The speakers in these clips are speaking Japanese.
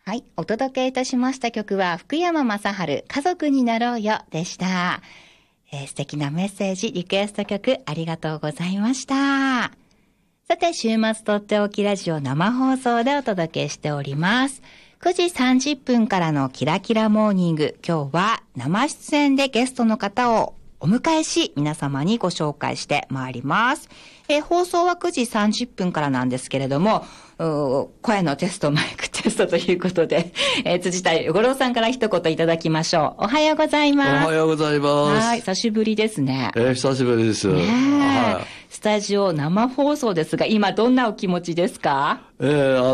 はい、お届けいたしました曲は福山雅治、家族になろうよでした。素敵なメッセージ、リクエスト曲ありがとうございました。さて、週末とっておきラジオ生放送でお届けしております。9時30分からのキラキラモーニング。今日は生出演でゲストの方をお迎えし、皆様にご紹介してまいります。放送は9時30分からなんですけれども、声のテスト、マイクテストということで、辻田五郎さんから一言いただきましょう。おはようございます。 おはようございます。 はい、久しぶりですね。 久しぶりです。 はい、スタジオ生放送ですが、今どんなお気持ちですか？ 今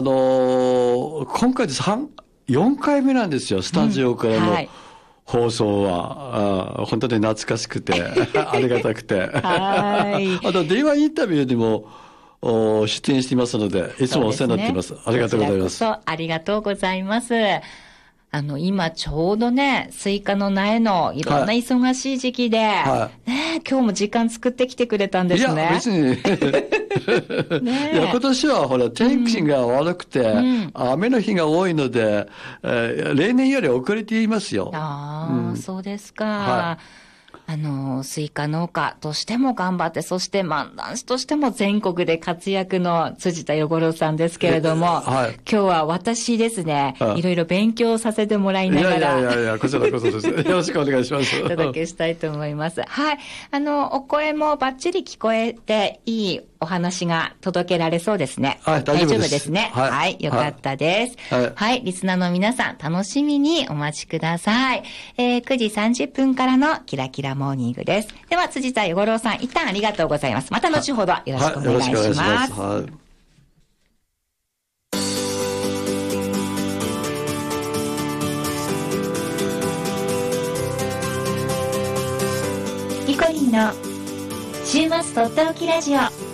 回で4回目なんですよ、スタジオからの。放送は、本当に懐かしくて、ありがたくて。はい。あと、電話インタビューにも、出演していますので、いつもお世話になっています。ありがとうございます。 ありがとうございます。今ちょうどね、スイカの苗のいろんな忙しい時期で、ね、今日も時間作ってきてくれたんですね。 いや、別に。いや、今年はほら、天気が悪くて、雨の日が多いので、例年より遅れていますよ。 そうですか。スイカ農家としても頑張って、そして漫談師としても全国で活躍の辻田与五郎さんですけれども、今日は私ですね、いろいろ勉強させてもらいながら。 いや、こちらこそです。よろしくお願いします。 お届けしたいと思います。はい。お声もバッチリ聞こえていいお話が届けられそうですね。 はい、大丈夫ですね。はい、よかったです。はい、リスナーの皆さん、楽しみにお待ちください。9時30分からのキラキラモーニングです。では、辻田与五郎さん、一旦ありがとうございます。また後ほどよろしくお願いします。リコリンの週末とっておきラジオ。